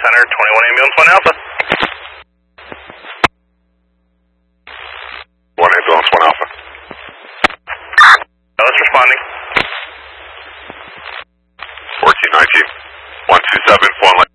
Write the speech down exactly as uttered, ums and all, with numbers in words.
Center, twenty-one ambulance, one Alpha. one ambulance, one Alpha. Dallas responding. fourteen nineteen, one two seven, one